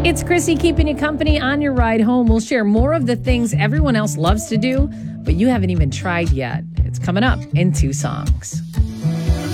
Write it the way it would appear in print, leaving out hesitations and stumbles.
It's Chrissy keeping you company on your ride home. We'll share more of the things everyone else loves to do, but you haven't even tried yet. It's coming up in 2 songs.